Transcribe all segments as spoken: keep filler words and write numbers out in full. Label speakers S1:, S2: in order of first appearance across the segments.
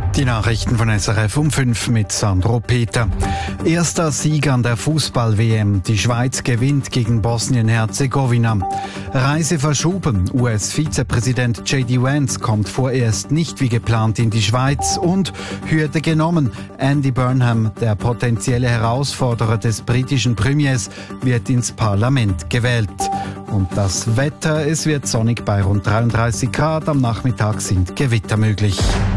S1: Die Nachrichten von S R F um fünf mit Sandro Peter. Erster Sieg an der Fußball-W M. Die Schweiz gewinnt gegen Bosnien-Herzegowina. Reise verschoben. U S-Vizepräsident J D Vance kommt vorerst nicht wie geplant in die Schweiz. Und Hürde genommen. Andy Burnham, der potenzielle Herausforderer des britischen Premiers, wird ins Parlament gewählt. Und das Wetter, es wird sonnig bei rund dreiunddreißig Grad. Am Nachmittag sind Gewitter möglich.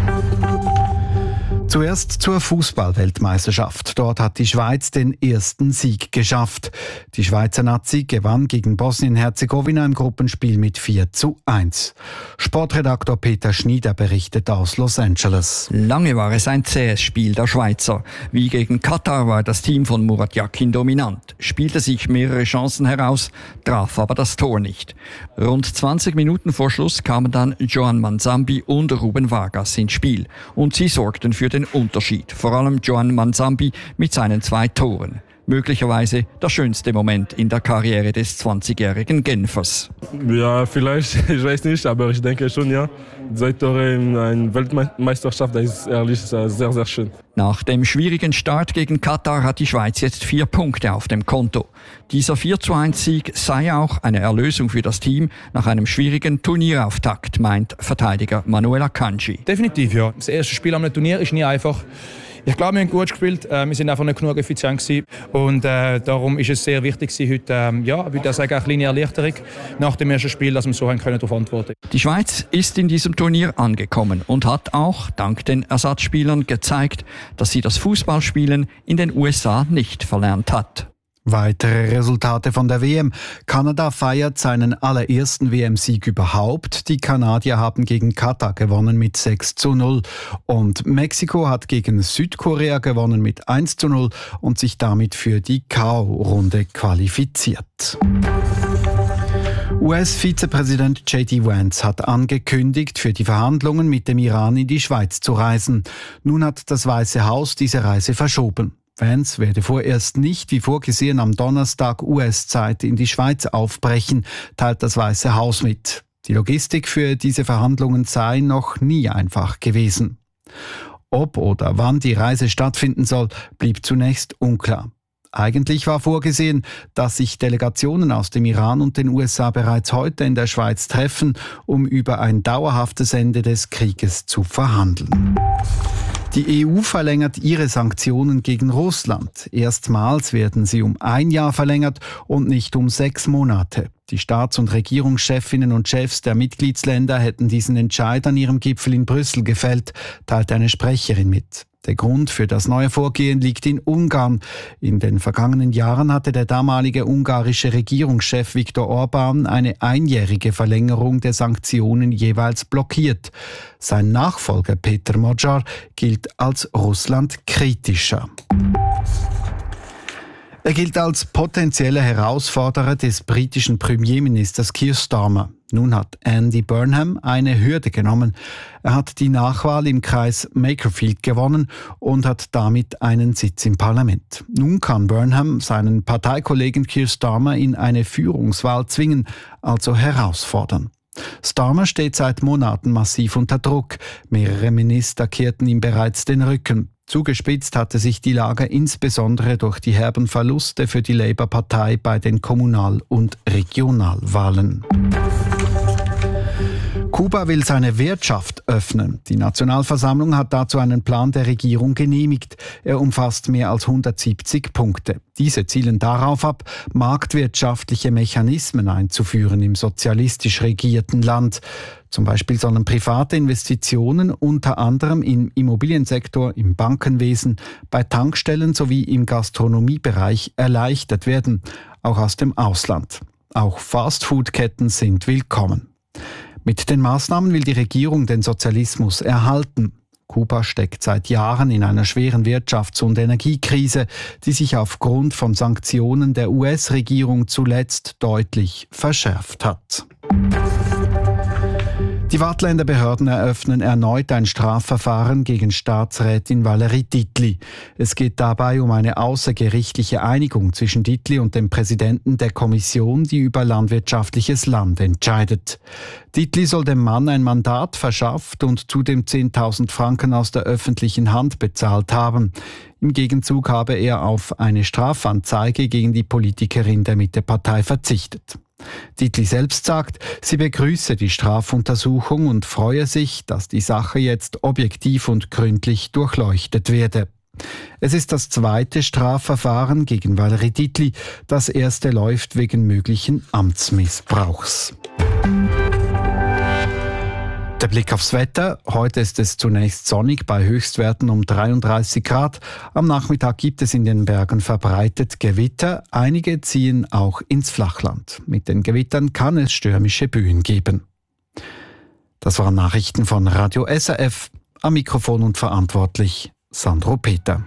S1: Zuerst zur Fußball-Weltmeisterschaft. Dort hat die Schweiz den ersten Sieg geschafft. Die Schweizer Nazi gewann gegen Bosnien-Herzegowina im Gruppenspiel mit vier zu eins. Sportredaktor Peter Schnieder berichtet aus Los Angeles.
S2: Lange war es ein zähes Spiel der Schweizer. Wie gegen Katar war das Team von Murat Yakin dominant, spielte sich mehrere Chancen heraus, traf aber das Tor nicht. Rund zwanzig Minuten vor Schluss kamen dann Joan Manzambi und Ruben Vargas ins Spiel und sie sorgten für den Unterschied. Vor allem Joan Manzambi mit seinen zwei Toren. Möglicherweise der schönste Moment in der Karriere des zwanzigjährigen Genfers.
S3: Ja, vielleicht, ich weiß nicht, aber ich denke schon, ja. Zwei Tore in einer Weltmeisterschaft, das ist ehrlich sehr, sehr schön.
S2: Nach dem schwierigen Start gegen Katar hat die Schweiz jetzt vier Punkte auf dem Konto. Dieser vier zu eins Sieg sei auch eine Erlösung für das Team nach einem schwierigen Turnierauftakt, meint Verteidiger Manuel Akanji.
S4: Definitiv, ja. Das erste Spiel am Turnier ist nie einfach. Ich glaube, wir haben gut gespielt. Wir sind einfach nicht genug effizient gewesen. Und äh, darum ist es sehr wichtig heute, ähm, ja, ich würde sagen, eine kleine Erleichterung nach dem ersten Spiel, dass wir so haben können darauf antworten.
S2: Die Schweiz ist in diesem Turnier angekommen und hat auch dank den Ersatzspielern gezeigt, dass sie das Fußballspielen in den U S A nicht verlernt hat.
S1: Weitere Resultate von der W M. Kanada feiert seinen allerersten W M-Sieg überhaupt. Die Kanadier haben gegen Katar gewonnen mit sechs zu null. Und Mexiko hat gegen Südkorea gewonnen mit eins zu null und sich damit für die K O-Runde qualifiziert. U S-Vizepräsident J D Vance hat angekündigt, für die Verhandlungen mit dem Iran in die Schweiz zu reisen. Nun hat das Weiße Haus diese Reise verschoben. Vance werde vorerst nicht, wie vorgesehen, am Donnerstag U S-Zeit in die Schweiz aufbrechen, teilt das Weiße Haus mit. Die Logistik für diese Verhandlungen sei noch nie einfach gewesen. Ob oder wann die Reise stattfinden soll, blieb zunächst unklar. Eigentlich war vorgesehen, dass sich Delegationen aus dem Iran und den U S A bereits heute in der Schweiz treffen, um über ein dauerhaftes Ende des Krieges zu verhandeln. Die E U verlängert ihre Sanktionen gegen Russland. Erstmals werden sie um ein Jahr verlängert und nicht um sechs Monate. Die Staats- und Regierungschefinnen und Chefs der Mitgliedsländer hätten diesen Entscheid an ihrem Gipfel in Brüssel gefällt, teilte eine Sprecherin mit. Der Grund für das neue Vorgehen liegt in Ungarn. In den vergangenen Jahren hatte der damalige ungarische Regierungschef Viktor Orbán eine einjährige Verlängerung der Sanktionen jeweils blockiert. Sein Nachfolger Peter Magyar gilt als Russland-kritischer. Er gilt als potenzieller Herausforderer des britischen Premierministers Keir Starmer. Nun hat Andy Burnham eine Hürde genommen. Er hat die Nachwahl im Kreis Makerfield gewonnen und hat damit einen Sitz im Parlament. Nun kann Burnham seinen Parteikollegen Keir Starmer in eine Führungswahl zwingen, also herausfordern. Starmer steht seit Monaten massiv unter Druck. Mehrere Minister kehrten ihm bereits den Rücken. Zugespitzt hatte sich die Lage insbesondere durch die herben Verluste für die Labour-Partei bei den Kommunal- und Regionalwahlen. Kuba will seine Wirtschaft öffnen. Die Nationalversammlung hat dazu einen Plan der Regierung genehmigt. Er umfasst mehr als hundertsiebzig Punkte. Diese zielen darauf ab, marktwirtschaftliche Mechanismen einzuführen im sozialistisch regierten Land. Zum Beispiel sollen private Investitionen unter anderem im Immobiliensektor, im Bankenwesen, bei Tankstellen sowie im Gastronomiebereich erleichtert werden, auch aus dem Ausland. Auch Fastfood-Ketten sind willkommen. Mit den Maßnahmen will die Regierung den Sozialismus erhalten. Kuba steckt seit Jahren in einer schweren Wirtschafts- und Energiekrise, die sich aufgrund von Sanktionen der U S-Regierung zuletzt deutlich verschärft hat. Die Waadtländer Behörden eröffnen erneut ein Strafverfahren gegen Staatsrätin Valérie Dietli. Es geht dabei um eine außergerichtliche Einigung zwischen Dietli und dem Präsidenten der Kommission, die über landwirtschaftliches Land entscheidet. Dietli soll dem Mann ein Mandat verschafft und zudem zehntausend Franken aus der öffentlichen Hand bezahlt haben. Im Gegenzug habe er auf eine Strafanzeige gegen die Politikerin der Mittepartei verzichtet. Dietli selbst sagt, sie begrüße die Strafuntersuchung und freue sich, dass die Sache jetzt objektiv und gründlich durchleuchtet werde. Es ist das zweite Strafverfahren gegen Valérie Dietli. Das erste läuft wegen möglichen Amtsmissbrauchs. Der Blick aufs Wetter. Heute ist es zunächst sonnig bei Höchstwerten um dreiunddreißig Grad. Am Nachmittag gibt es in den Bergen verbreitet Gewitter. Einige ziehen auch ins Flachland. Mit den Gewittern kann es stürmische Böen geben. Das waren Nachrichten von Radio S R F. Am Mikrofon und verantwortlich Sandro Peter.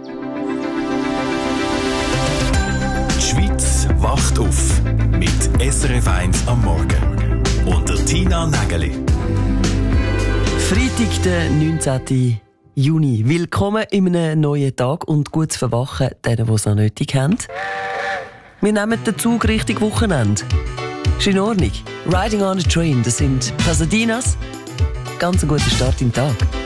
S5: Die Schweiz wacht auf mit S R F eins am Morgen. Unter Tina Nägeli.
S6: Freitag, der neunzehnten Juni. Willkommen in einem neuen Tag und gutes Verwachen denen, die es noch nötig haben. Wir nehmen den Zug Richtung Wochenende. Ist in Ordnung. Riding on a Train, das sind Pasadenas. Ganz ein guter Start im Tag.